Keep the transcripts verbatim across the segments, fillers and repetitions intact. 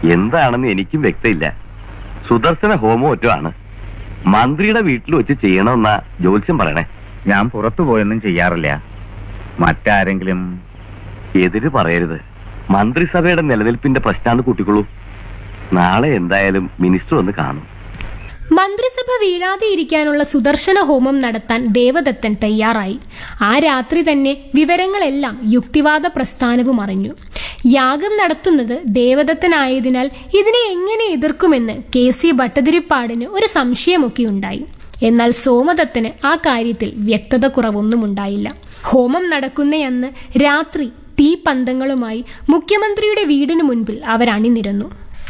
എന്താണെന്ന് എനിക്കും വ്യക്തമില്ല. സുദർശന ഹോമം ഒറ്റമാണ്. മന്ത്രിയുടെ വീട്ടിൽ വെച്ച് ചെയ്യണമെന്നാ ജ്യോത്സ്യം പറയണേ. ഞാൻ പുറത്തു പോയൊന്നും ചെയ്യാറില്ല. മറ്റാരെങ്കിലും എതിര് പറയരുത്. മന്ത്രിസഭയുടെ നിലനിൽപ്പിന്റെ പ്രശ്നമാണ് കൂട്ടിക്കൊള്ളൂ. നാളെ എന്തായാലും മിനിസ്റ്റർ ഒന്ന് കാണും. മന്ത്രിസഭ വീഴാതെ ഇരിക്കാനുള്ള സുദർശന ഹോമം നടത്താൻ ദേവദത്തൻ തയ്യാറായി. ആ രാത്രി തന്നെ വിവരങ്ങളെല്ലാം യുക്തിവാദ പ്രസ്ഥാനവും അറിഞ്ഞു. യാഗം നടത്തുന്നത് ദേവദത്തനായതിനാൽ ഇതിനെ എങ്ങനെ എതിർക്കുമെന്ന് കെ സി ഭട്ടതിരിപ്പാടിന് ഒരു സംശയമൊക്കെ ഉണ്ടായി. എന്നാൽ സോമദത്തന് ആ കാര്യത്തിൽ വ്യക്തത കുറവൊന്നും ഉണ്ടായില്ല. ഹോമം നടക്കുന്നയന്ന് രാത്രി തീപന്തങ്ങളുമായി മുഖ്യമന്ത്രിയുടെ വീടിനു മുൻപിൽ അവരണിനിരന്നു.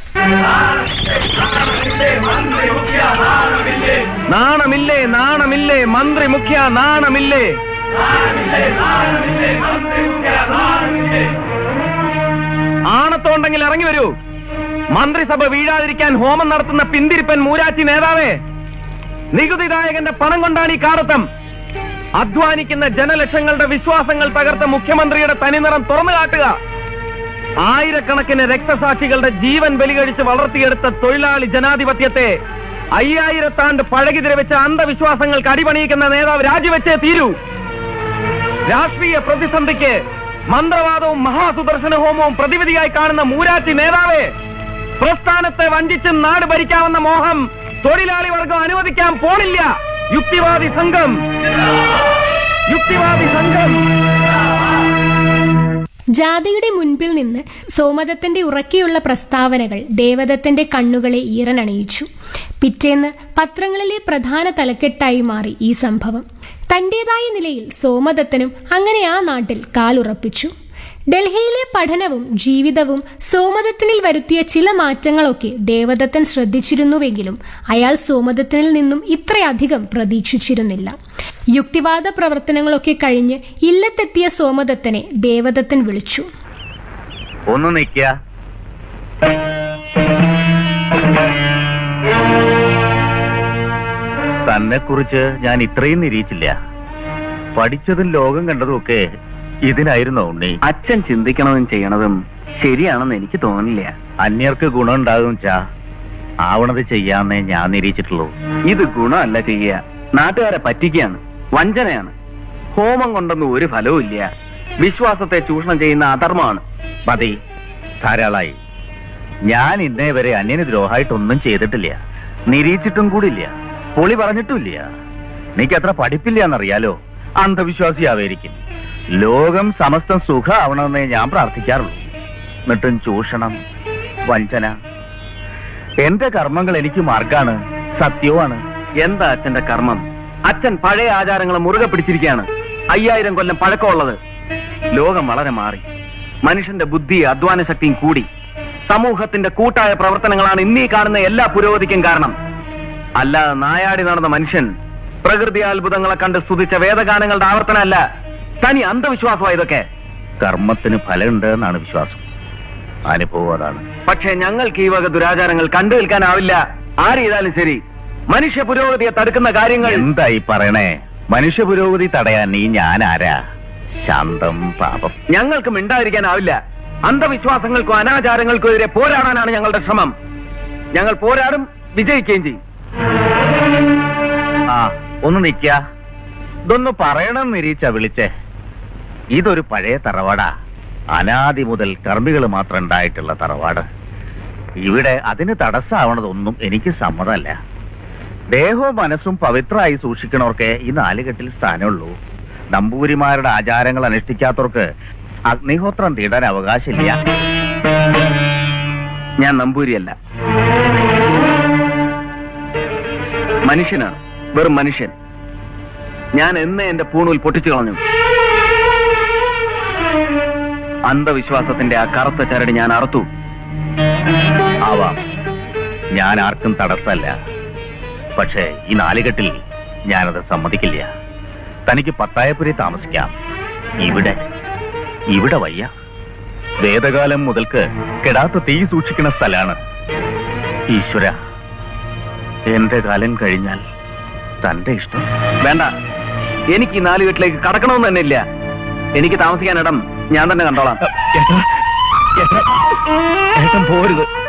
നാണമില്ലേ നാണമില്ലേ മന്ത്രി മുഖ്യ നാണമില്ലേ. ആണത്തോണ്ടെങ്കിൽ ഇറങ്ങി വരൂ. മന്ത്രിസഭ വീഴാതിരിക്കാൻ ഹോമം നടത്തുന്ന പിന്തിരിപ്പൻ മൂരാച്ചി നേതാവേ, നികുതിദായകന്റെ പണം കൊണ്ടാണ് ഈ കാടത്തം. അധ്വാനിക്കുന്ന ജനലക്ഷങ്ങളുടെ വിശ്വാസങ്ങൾ തകർത്ത മുഖ്യമന്ത്രിയുടെ തനിനിറം തുറന്നു കാട്ടുക. ആയിരക്കണക്കിന് രക്തസാക്ഷികളുടെ ജീവൻ ബലികഴിച്ച് വളർത്തിയെടുത്ത തൊഴിലാളി ജനാധിപത്യത്തെ അയ്യായിരത്താണ്ട് പഴകിതിരെ അന്ധവിശ്വാസങ്ങൾക്ക് അടിപണിയിക്കുന്ന നേതാവ് രാജിവെച്ചേ തീരൂ. രാഷ്ട്രീയ പ്രതിസന്ധിക്ക് മന്ത്രവാദവും മഹാസുദർശന ഹോമവും പ്രതിവിധിയായി കാണുന്ന മൂരാച്ചി നേതാവേ, പ്രസ്ഥാനത്തെ വഞ്ചിച്ച് നാട് ഭരിക്കാവുന്ന മോഹം തൊഴിലാളി വർഗം അനുവദിക്കാൻ പോണില്ല. യുക്തിവാദി സംഘം, യുക്തിവാദി സംഘം. ജാഥയുടെ മുൻപിൽ നിന്ന് സോമദത്തന്റെ ഉറക്കെയുള്ള പ്രസ്താവനകൾ ദേവദത്തന്റെ കണ്ണുകളെ ഈറനണിയിച്ചു. പിറ്റേന്ന് പത്രങ്ങളിലെ പ്രധാന തലക്കെട്ടായി മാറി ഈ സംഭവം. തന്റേതായ നിലയിൽ സോമദത്തനും അങ്ങനെ ആ നാട്ടിൽ കാലുറപ്പിച്ചു. ഡൽഹിയിലെ പഠനവും ജീവിതവും സോമദത്തനിൽ വരുത്തിയ ചില മാറ്റങ്ങളൊക്കെ ദേവദത്തൻ ശ്രദ്ധിച്ചിരുന്നുവെങ്കിലും അയാൾ സോമദത്തനിൽ നിന്നും ഇത്രയധികം പ്രതീക്ഷിച്ചിരുന്നില്ല. യുക്തിവാദ പ്രവർത്തനങ്ങളൊക്കെ കഴിഞ്ഞ് ഇല്ലത്തെത്തിയ സോമദത്തനെ ദേവദത്തൻ വിളിച്ചു. ഒന്ന് നിൽക്കുക. തന്നെ കുറിച്ച് ഞാൻ ഇത്രയും നിരീക്ഷിച്ചില്ല. പഠിച്ചതും ലോകം കണ്ടതും ഒക്കെ ഇതിനായിരുന്നോ ഉണ്ണി? അച്ഛൻ ചിന്തിക്കണതും ചെയ്യണതും ശരിയാണെന്ന് എനിക്ക് തോന്നില്ല. അന്യർക്ക് ഗുണമുണ്ടാകും ചാ, ആവണത് ചെയ്യാന്നേ ഞാൻ നിരീക്ഷിച്ചിട്ടുള്ളൂ. ഇത് ഗുണമല്ല ചെയ്യുക, നാട്ടുകാരെ പറ്റിക്കുകയാണ്, വഞ്ചനയാണ്. ഹോമം കൊണ്ടൊന്നും ഒരു ഫലവും ഇല്ല. വിശ്വാസത്തെ ചൂഷണം ചെയ്യുന്ന അധർമ്മമാണ്. മതി, ധാരാളായി. ഞാൻ ഇന്നേ വരെ അന്യന് ദ്രോഹമായിട്ടൊന്നും ചെയ്തിട്ടില്ല, നിരീക്ഷിച്ചിട്ടും കൂടില്ല, പൊളി പറഞ്ഞിട്ടുമില്ല. നീക്ക് അത്ര പഠിപ്പില്ല എന്നറിയാലോ, അന്ധവിശ്വാസിയാവേരിക്കും. ലോകം സമസ്തം സുഖമാവണമെന്നേ ഞാൻ പ്രാർത്ഥിക്കാറുള്ളൂ. എന്നിട്ടും ചൂഷണം, വഞ്ചന. എന്റെ കർമ്മങ്ങൾ എനിക്ക് മാർഗാണ്, സത്യവുമാണ്. എന്താ അച്ഛന്റെ കർമ്മം? അച്ഛൻ പഴയ ആചാരങ്ങൾ മുറുകെ പിടിച്ചിരിക്കുകയാണ്. അയ്യായിരം കൊല്ലം പഴക്കമുള്ളത്. ലോകം വളരെ മാറി. മനുഷ്യന്റെ ബുദ്ധി അധ്വാന ശക്തിയും കൂടി. സമൂഹത്തിന്റെ കൂട്ടായ പ്രവർത്തനങ്ങളാണ് ഇന്നീ കാണുന്ന എല്ലാ പുരോഗതിക്കും കാരണം. അല്ലാതെ നായാടി നടന്ന മനുഷ്യൻ പ്രകൃതി അത്ഭുതങ്ങളെ കണ്ട് സ്തുതിച്ച വേദഗാനങ്ങളുടെ ആവർത്തനമല്ല. തനി അന്ധവിശ്വാസമാണ് ഇതൊക്കെ. കർമ്മത്തിന് ഫലമുണ്ട് എന്നാണ് വിശ്വാസം, അനുഭവം അതാണ്. പക്ഷേ ഞങ്ങൾക്ക് ഈ വക ദുരാചാരങ്ങൾ കണ്ടു നിൽക്കാനാവില്ല. ആര് ചെയ്താലും ശരി. മനുഷ്യ പുരോഗതിയെ തടുക്കുന്ന കാര്യങ്ങൾ എന്തായി പറയണേ? മനുഷ്യ പുരോഗതി തടയാൻ നീ ഞാൻ ആരാ? ശാന്തം പാപം. ഞങ്ങൾക്ക് മിണ്ടാതിരിക്കാനാവില്ല. അന്ധവിശ്വാസങ്ങൾക്കും അനാചാരങ്ങൾക്കും എതിരെ പോരാടാനാണ് ഞങ്ങളുടെ ശ്രമം. ഞങ്ങൾ പോരാടും, വിജയിക്കുകയും ചെയ്യും. ആ, ഒന്ന് നിക്ക. ഇതൊന്ന് പറയണം നിരീച്ച വിളിച്ചേ. ഇതൊരു പഴയ തറവാടാ. അനാദി മുതൽ കർമ്മികൾ മാത്രം ഉണ്ടായിട്ടുള്ള തറവാട്. ഇവിടെ അതിന് തടസ്സമാവണതൊന്നും എനിക്ക് സമ്മതമല്ല. ദേഹവും മനസ്സും പവിത്രമായി സൂക്ഷിക്കണവർക്ക് ഈ നാലുകെട്ടിൽ സ്ഥാനമുള്ളൂ. നമ്പൂരിമാരുടെ ആചാരങ്ങൾ അനുഷ്ഠിക്കാത്തവർക്ക് അഗ്നിഹോത്രം തീടാൻ അവകാശമില്ല. ഞാൻ നമ്പൂരിയല്ല, മനുഷ്യനാണ്. വെറും മനുഷ്യൻ. ഞാൻ എന്നേ എന്റെ പൂണൂൽ പൊട്ടിച്ചു കളഞ്ഞു. അന്ധവിശ്വാസത്തിന്റെ ആ കറുത്ത ചരട് ഞാൻ അറുത്തു. ആവാം, ഞാൻ ആർക്കും തടസ്സമല്ല. പക്ഷേ ഈ നാലുകെട്ടിൽ ഞാനത് സമ്മതിക്കില്ല. തനിക്ക് പത്തായപ്പുരി താമസിക്കാം. ഇവിടെ ഇവിടെ വയ്യ. വേദകാലം മുതൽക്ക് കെടാത്ത തീ സൂക്ഷിക്കുന്ന സ്ഥലാണ്. ഈശ്വര, എന്റെ കാലം കഴിഞ്ഞാൽ തന്റെ ഇഷ്ടം. വേണ്ട, എനിക്ക് ഈ നാലുകെട്ടിലേക്ക് കടക്കണമെന്ന് തന്നെ ഇല്ല. എനിക്ക് താമസിക്കാൻ ഇടം ഞാൻ തന്നെ കണ്ടോളാം. ഏട്ടൻ പോരുത്.